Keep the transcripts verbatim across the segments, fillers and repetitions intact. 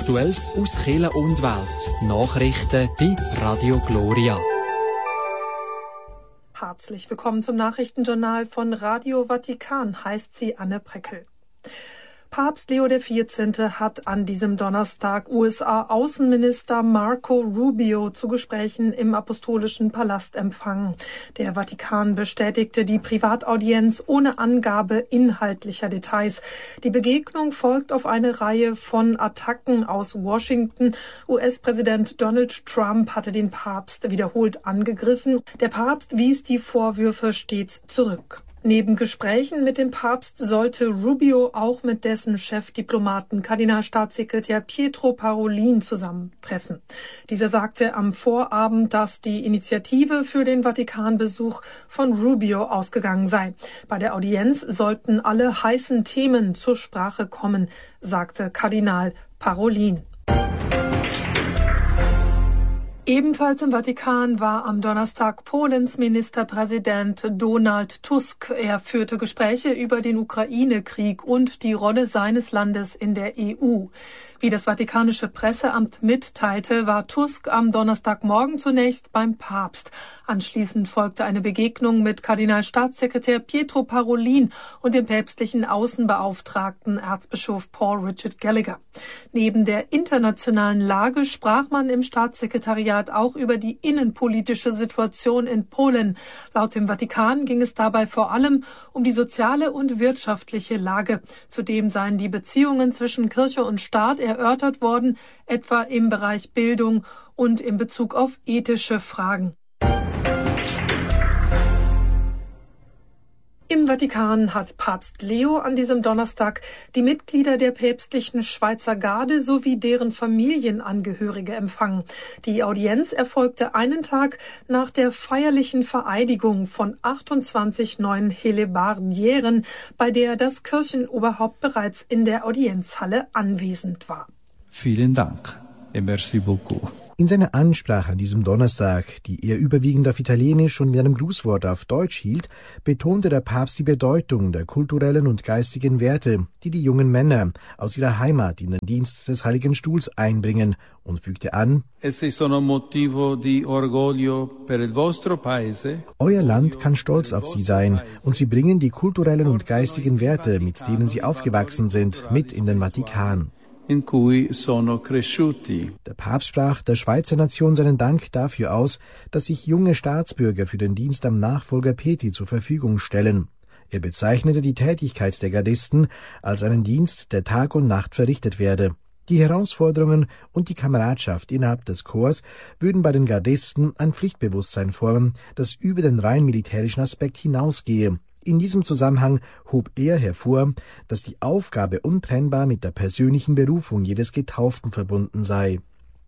Aktuelles aus Kirche und Welt. Nachrichten bei Radio Gloria. Herzlich willkommen zum Nachrichtenjournal von Radio Vatikan, heißt sie Anne Preckel. Papst Leo der vierzehnte hat an diesem Donnerstag U S A-Außenminister Marco Rubio zu Gesprächen im Apostolischen Palast empfangen. Der Vatikan bestätigte die Privataudienz ohne Angabe inhaltlicher Details. Die Begegnung folgt auf eine Reihe von Attacken aus Washington. U S-Präsident Donald Trump hatte den Papst wiederholt angegriffen. Der Papst wies die Vorwürfe stets zurück. Neben Gesprächen mit dem Papst sollte Rubio auch mit dessen Chefdiplomaten Kardinalstaatssekretär Pietro Parolin zusammentreffen. Dieser sagte am Vorabend, dass die Initiative für den Vatikanbesuch von Rubio ausgegangen sei. Bei der Audienz sollten alle heißen Themen zur Sprache kommen, sagte Kardinal Parolin. Ebenfalls im Vatikan war am Donnerstag Polens Ministerpräsident Donald Tusk. Er führte Gespräche über den Ukraine-Krieg und die Rolle seines Landes in der E U. Wie das Vatikanische Presseamt mitteilte, war Tusk am Donnerstagmorgen zunächst beim Papst. Anschließend folgte eine Begegnung mit Kardinalstaatssekretär Pietro Parolin und dem päpstlichen Außenbeauftragten Erzbischof Paul Richard Gallagher. Neben der internationalen Lage sprach man im Staatssekretariat auch über die innenpolitische Situation in Polen. Laut dem Vatikan ging es dabei vor allem um die soziale und wirtschaftliche Lage. Zudem seien die Beziehungen zwischen Kirche und Staat erörtert worden, etwa im Bereich Bildung und in Bezug auf ethische Fragen. Im Vatikan hat Papst Leo an diesem Donnerstag die Mitglieder der päpstlichen Schweizer Garde sowie deren Familienangehörige empfangen. Die Audienz erfolgte einen Tag nach der feierlichen Vereidigung von achtundzwanzig neuen Helebardieren, bei der das Kirchenoberhaupt bereits in der Audienzhalle anwesend war. Vielen Dank et merci beaucoup. In seiner Ansprache an diesem Donnerstag, die er überwiegend auf Italienisch und mit einem Grußwort auf Deutsch hielt, betonte der Papst die Bedeutung der kulturellen und geistigen Werte, die die jungen Männer aus ihrer Heimat in den Dienst des Heiligen Stuhls einbringen, und fügte an: Essi sono motivo di orgoglio per il vostro paese. Euer Land kann stolz auf sie sein, und sie bringen die kulturellen und geistigen Werte, mit denen sie aufgewachsen sind, mit in den Vatikan. In cui sono cresciuti. Der Papst sprach der Schweizer Nation seinen Dank dafür aus, dass sich junge Staatsbürger für den Dienst am Nachfolger Peti zur Verfügung stellen. Er bezeichnete die Tätigkeit der Gardisten als einen Dienst, der Tag und Nacht verrichtet werde. Die Herausforderungen und die Kameradschaft innerhalb des Korps würden bei den Gardisten ein Pflichtbewusstsein formen, das über den rein militärischen Aspekt hinausgehe. In diesem Zusammenhang hob er hervor, dass die Aufgabe untrennbar mit der persönlichen Berufung jedes Getauften verbunden sei.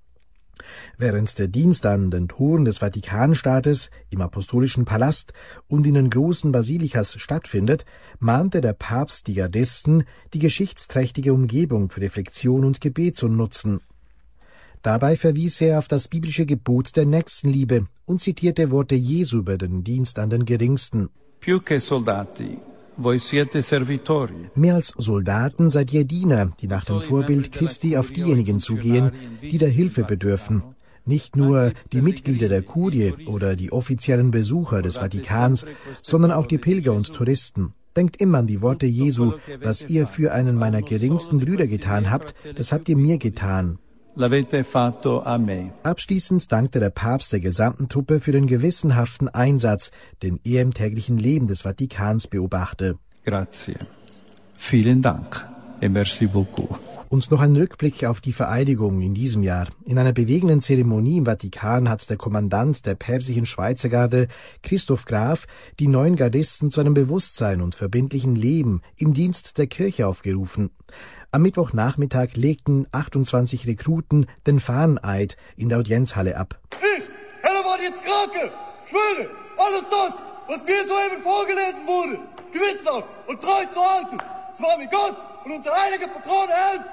Während der Dienst an den Toren des Vatikanstaates, im Apostolischen Palast und in den großen Basilikas stattfindet, mahnte der Papst die Gardisten, die geschichtsträchtige Umgebung für Reflexion und Gebet zu nutzen. Dabei verwies er auf das biblische Gebot der Nächstenliebe und zitierte Worte Jesu über den Dienst an den Geringsten. Più che soldati, voi siete servitori. Mehr als Soldaten seid ihr Diener, die nach dem Vorbild Christi auf diejenigen zugehen, die der Hilfe bedürfen. Nicht nur die Mitglieder der Kurie oder die offiziellen Besucher des Vatikans, sondern auch die Pilger und Touristen. Denkt immer an die Worte Jesu: Was ihr für einen meiner geringsten Brüder getan habt, das habt ihr mir getan. L'avete fatto a me. Abschließend dankte der Papst der gesamten Truppe für den gewissenhaften Einsatz, den er im täglichen Leben des Vatikans beobachte. Grazie. Vielen Dank et merci beaucoup. Und noch ein Rückblick auf die Vereidigung in diesem Jahr. In einer bewegenden Zeremonie im Vatikan hat der Kommandant der päpstlichen Schweizer Garde, Christoph Graf, die neuen Gardisten zu einem Bewusstsein und verbindlichen Leben im Dienst der Kirche aufgerufen. Am Mittwochnachmittag legten achtundzwanzig Rekruten den Fahneneid in der Audienzhalle ab. Ich, Hellerwart jetzt Krake, schwöre, alles das, was mir soeben vorgelesen wurde, gewissenhaft und treu zu halten, zwar mir Gott und unsere heilige Patrone helfen.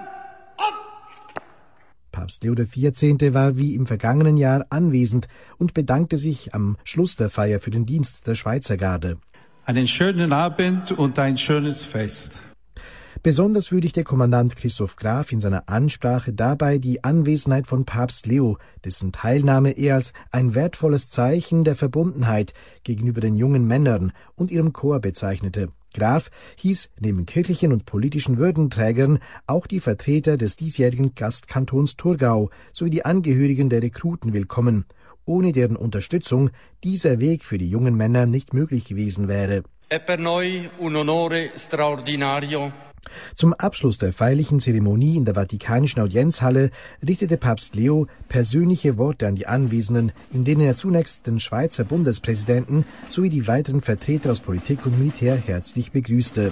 Ab! Papst Leo der vierzehnte war wie im vergangenen Jahr anwesend und bedankte sich am Schluss der Feier für den Dienst der Schweizer Garde. Einen schönen Abend und ein schönes Fest. Besonders würdigte Kommandant Christoph Graf in seiner Ansprache dabei die Anwesenheit von Papst Leo, dessen Teilnahme er als ein wertvolles Zeichen der Verbundenheit gegenüber den jungen Männern und ihrem Chor bezeichnete. Graf hieß neben kirchlichen und politischen Würdenträgern auch die Vertreter des diesjährigen Gastkantons Thurgau sowie die Angehörigen der Rekruten willkommen, ohne deren Unterstützung dieser Weg für die jungen Männer nicht möglich gewesen wäre. È per noi un onore straordinario. Zum Abschluss der feierlichen Zeremonie in der Vatikanischen Audienzhalle richtete Papst Leo persönliche Worte an die Anwesenden, in denen er zunächst den Schweizer Bundespräsidenten sowie die weiteren Vertreter aus Politik und Militär herzlich begrüßte.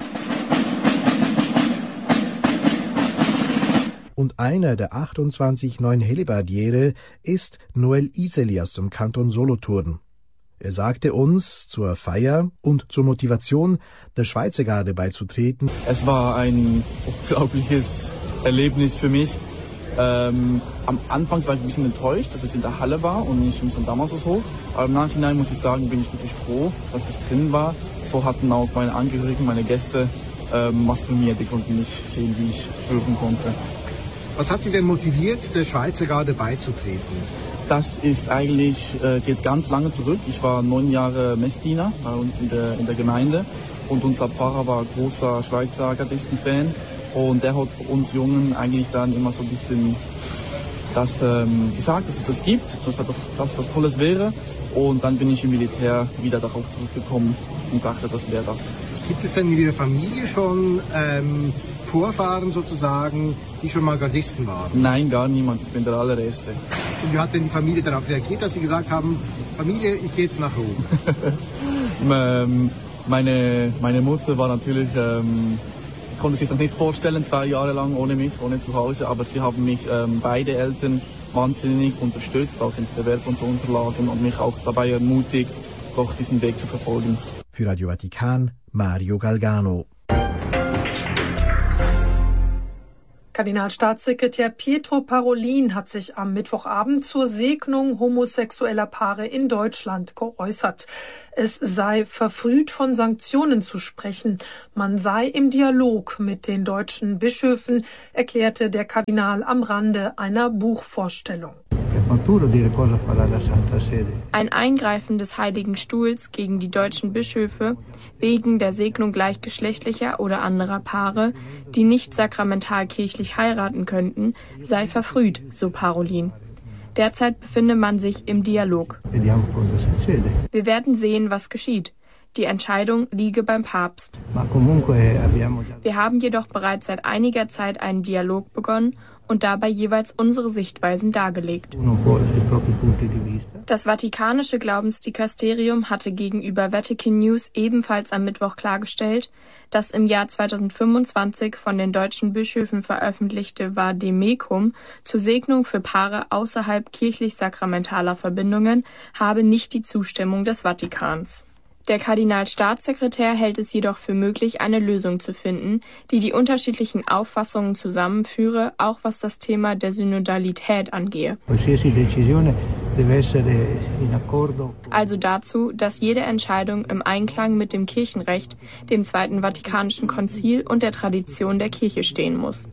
Und einer der achtundzwanzig neuen Hellebardiere ist Noel Iseli aus dem Kanton Solothurn. Er sagte uns zur Feier und zur Motivation, der Schweizer Garde beizutreten: Es war ein unglaubliches Erlebnis für mich. Ähm, am Anfang war ich ein bisschen enttäuscht, dass es in der Halle war und nicht im Sankt Damasus Hof. Aber im Nachhinein muss ich sagen, bin ich wirklich froh, dass es drin war. So hatten auch meine Angehörigen, meine Gäste ähm, was von mir. Die konnten nicht sehen, wie ich schwören konnte. Was hat Sie denn motiviert, der Schweizer Garde beizutreten? Das ist eigentlich, äh, geht ganz lange zurück. Ich war neun Jahre Messdiener bei uns in der, in der Gemeinde und unser Pfarrer war großer Schweizer Gardisten-Fan und der hat uns Jungen eigentlich dann immer so ein bisschen das ähm, gesagt, dass es das gibt, dass das, das was Tolles wäre, und dann bin ich im Militär wieder darauf zurückgekommen und dachte, das wäre das. Gibt es denn in Ihrer Familie schon ähm, Vorfahren sozusagen, die schon mal Gardisten waren? Nein, gar niemand. Ich bin der allererste. Und wie hat denn die Familie darauf reagiert, dass Sie gesagt haben, Familie, ich gehe jetzt nach Rom? ähm, meine, meine Mutter war natürlich, ähm, konnte sich das nicht vorstellen, zwei Jahre lang ohne mich, ohne zu Hause, aber sie haben mich, ähm, beide Eltern, wahnsinnig unterstützt, auch in Bewerbungsunterlagen, und mich auch dabei ermutigt, doch diesen Weg zu verfolgen. Für Radio Vatikan, Mario Galgano. Kardinalstaatssekretär Pietro Parolin hat sich am Mittwochabend zur Segnung homosexueller Paare in Deutschland geäußert. Es sei verfrüht, von Sanktionen zu sprechen. Man sei im Dialog mit den deutschen Bischöfen, erklärte der Kardinal am Rande einer Buchvorstellung. Ein Eingreifen des Heiligen Stuhls gegen die deutschen Bischöfe wegen der Segnung gleichgeschlechtlicher oder anderer Paare, die nicht sakramental kirchlich heiraten könnten, sei verfrüht, so Parolin. Derzeit befinde man sich im Dialog. Wir werden sehen, was geschieht. Die Entscheidung liege beim Papst. Wir haben jedoch bereits seit einiger Zeit einen Dialog begonnen und dabei jeweils unsere Sichtweisen dargelegt. Das Vatikanische Glaubensdikasterium hatte gegenüber Vatican News ebenfalls am Mittwoch klargestellt, das im Jahr zweitausendfünfundzwanzig von den deutschen Bischöfen veröffentlichte Vademecum zur Segnung für Paare außerhalb kirchlich-sakramentaler Verbindungen habe nicht die Zustimmung des Vatikans. Der Kardinalstaatssekretär hält es jedoch für möglich, eine Lösung zu finden, die die unterschiedlichen Auffassungen zusammenführe, auch was das Thema der Synodalität angehe. Also dazu, dass jede Entscheidung im Einklang mit dem Kirchenrecht, dem Zweiten Vatikanischen Konzil und der Tradition der Kirche stehen muss.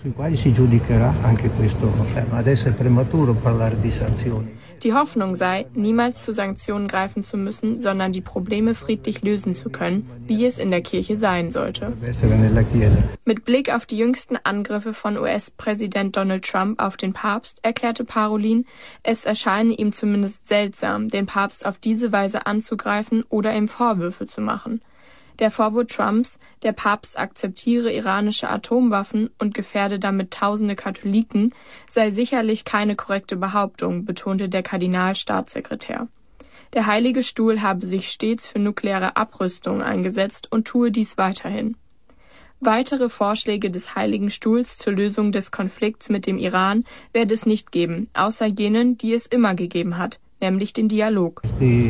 Die Hoffnung sei, niemals zu Sanktionen greifen zu müssen, sondern die Probleme friedlich lösen zu können, wie es in der Kirche sein sollte. Mit Blick auf die jüngsten Angriffe von U S-Präsident Donald Trump auf den Papst erklärte Parolin, es erscheine ihm zumindest seltsam, den Papst auf diese Weise anzugreifen oder ihm Vorwürfe zu machen. Der Vorwurf Trumps, der Papst akzeptiere iranische Atomwaffen und gefährde damit tausende Katholiken, sei sicherlich keine korrekte Behauptung, betonte der Kardinalstaatssekretär. Der Heilige Stuhl habe sich stets für nukleare Abrüstung eingesetzt und tue dies weiterhin. Weitere Vorschläge des Heiligen Stuhls zur Lösung des Konflikts mit dem Iran werde es nicht geben, außer jenen, die es immer gegeben hat, nämlich den Dialog.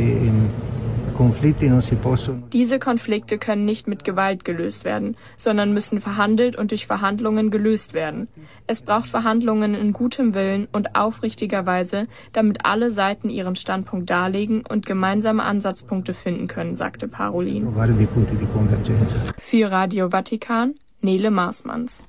Diese Konflikte können nicht mit Gewalt gelöst werden, sondern müssen verhandelt und durch Verhandlungen gelöst werden. Es braucht Verhandlungen in gutem Willen und aufrichtiger Weise, damit alle Seiten ihren Standpunkt darlegen und gemeinsame Ansatzpunkte finden können, sagte Parolin. Für Radio Vatikan, Nele Maasmanns.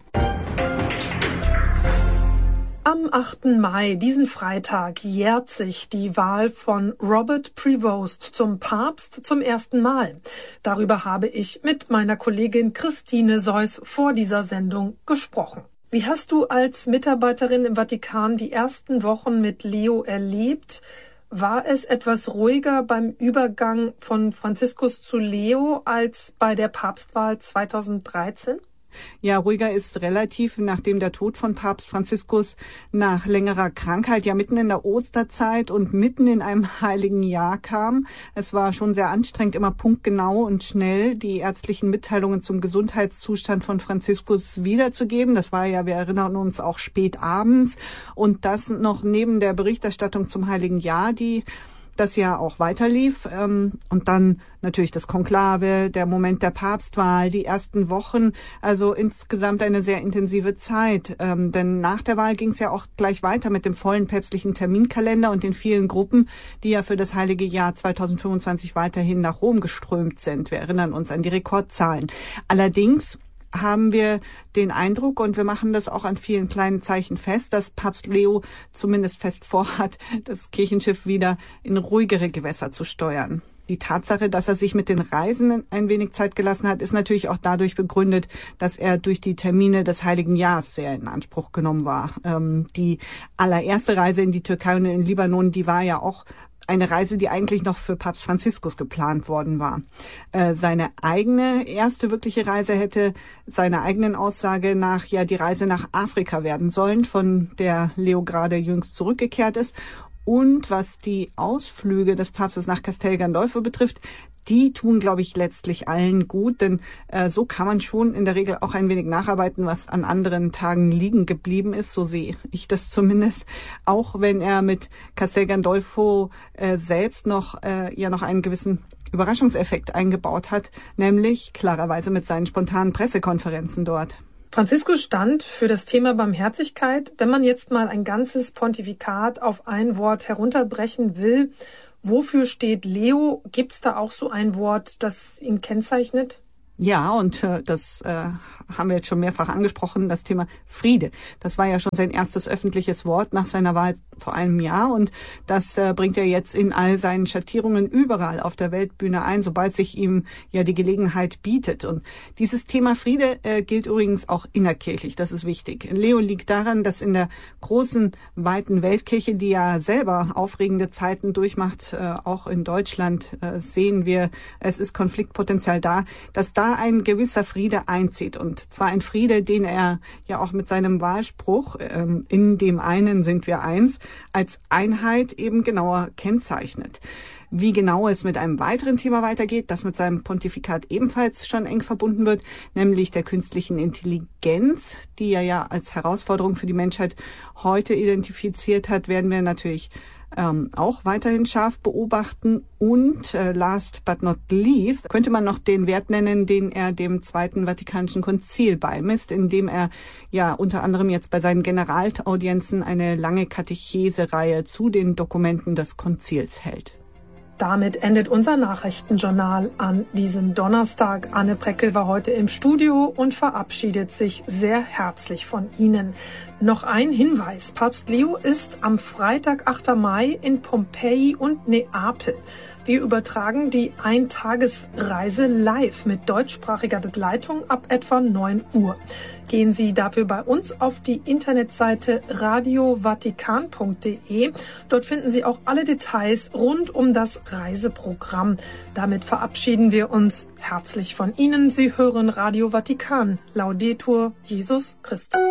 Am achten Mai, diesen Freitag, jährt sich die Wahl von Robert Prevost zum Papst zum ersten Mal. Darüber habe ich mit meiner Kollegin Christine Seuss vor dieser Sendung gesprochen. Wie hast du als Mitarbeiterin im Vatikan die ersten Wochen mit Leo erlebt? War es etwas ruhiger beim Übergang von Franziskus zu Leo als bei der Papstwahl zweitausenddreizehn? Ja, ruhiger ist relativ, nachdem der Tod von Papst Franziskus nach längerer Krankheit ja mitten in der Osterzeit und mitten in einem heiligen Jahr kam. Es war schon sehr anstrengend, immer punktgenau und schnell die ärztlichen Mitteilungen zum Gesundheitszustand von Franziskus wiederzugeben. Das war ja, wir erinnern uns, auch spät abends. Und das noch neben der Berichterstattung zum heiligen Jahr, die das ja auch weiterlief. Und dann natürlich das Konklave, der Moment der Papstwahl, die ersten Wochen. Also insgesamt eine sehr intensive Zeit. Denn nach der Wahl ging es ja auch gleich weiter mit dem vollen päpstlichen Terminkalender und den vielen Gruppen, die ja für das heilige Jahr zweitausendfünfundzwanzig weiterhin nach Rom geströmt sind. Wir erinnern uns an die Rekordzahlen. Allerdings haben wir den Eindruck, und wir machen das auch an vielen kleinen Zeichen fest, dass Papst Leo zumindest fest vorhat, das Kirchenschiff wieder in ruhigere Gewässer zu steuern. Die Tatsache, dass er sich mit den Reisenden ein wenig Zeit gelassen hat, ist natürlich auch dadurch begründet, dass er durch die Termine des Heiligen Jahres sehr in Anspruch genommen war. Ähm, die allererste Reise in die Türkei und in den Libanon, die war ja auch eine Reise, die eigentlich noch für Papst Franziskus geplant worden war. Äh, seine eigene erste wirkliche Reise hätte seiner eigenen Aussage nach ja die Reise nach Afrika werden sollen, von der Leo gerade jüngst zurückgekehrt ist. Und was die Ausflüge des Papstes nach Castel Gandolfo betrifft, die tun, glaube ich, letztlich allen gut, denn äh, so kann man schon in der Regel auch ein wenig nacharbeiten, was an anderen Tagen liegen geblieben ist. So sehe ich das zumindest, auch wenn er mit Castel Gandolfo äh, selbst noch äh, ja noch einen gewissen Überraschungseffekt eingebaut hat, nämlich klarerweise mit seinen spontanen Pressekonferenzen dort. Franziskus stand für das Thema Barmherzigkeit. Wenn man jetzt mal ein ganzes Pontifikat auf ein Wort herunterbrechen will, wofür steht Leo? Gibt es da auch so ein Wort, das ihn kennzeichnet? Ja, und äh, das äh, haben wir jetzt schon mehrfach angesprochen, das Thema Friede. Das war ja schon sein erstes öffentliches Wort nach seiner Wahl vor einem Jahr, und das äh, bringt er jetzt in all seinen Schattierungen überall auf der Weltbühne ein, sobald sich ihm ja die Gelegenheit bietet. Und dieses Thema Friede äh, gilt übrigens auch innerkirchlich, das ist wichtig. Leo liegt daran, dass in der großen, weiten Weltkirche, die ja selber aufregende Zeiten durchmacht, äh, auch in Deutschland äh, sehen wir, es ist Konfliktpotenzial da, dass da ein gewisser Friede einzieht, und zwar ein Friede, den er ja auch mit seinem Wahlspruch ähm, in dem einen sind wir eins als Einheit eben genauer kennzeichnet. Wie genau es mit einem weiteren Thema weitergeht, das mit seinem Pontifikat ebenfalls schon eng verbunden wird, nämlich der künstlichen Intelligenz, die er ja als Herausforderung für die Menschheit heute identifiziert hat, werden wir natürlich Ähm, auch weiterhin scharf beobachten. Und äh, last but not least könnte man noch den Wert nennen, den er dem Zweiten Vatikanischen Konzil beimisst, indem er ja unter anderem jetzt bei seinen Generalaudienzen eine lange Katechesereihe zu den Dokumenten des Konzils hält. Damit endet unser Nachrichtenjournal an diesem Donnerstag. Anne Preckel war heute im Studio und verabschiedet sich sehr herzlich von Ihnen. Noch ein Hinweis. Papst Leo ist am Freitag, achten Mai in Pompeji und Neapel. Wir übertragen die Eintagesreise live mit deutschsprachiger Begleitung ab etwa neun Uhr. Gehen Sie dafür bei uns auf die Internetseite radio vatikan punkt de. Dort finden Sie auch alle Details rund um das Reiseprogramm. Damit verabschieden wir uns herzlich von Ihnen. Sie hören Radio Vatikan. Laudetur Jesus Christus.